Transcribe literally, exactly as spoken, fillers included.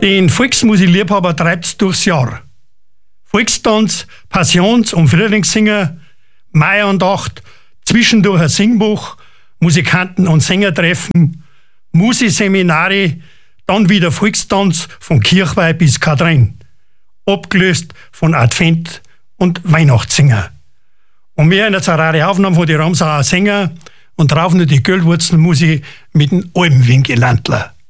Den Volksmusikliebhaber treibt's durchs Jahr. Volkstanz, Passions- und Frühlingssinger, Maiandacht, zwischendurch ein Singbuch, Musikanten- und Sängertreffen, Musiseminare, dann wieder Volkstanz von Kirchweih bis Kadrin, abgelöst von Advent- und Weihnachtssinger. Und wir in der zerrade Aufnahme von die Ramsauer Sänger und drauf nur die Goldwurzelmusik mit dem Alpenwinkelandler.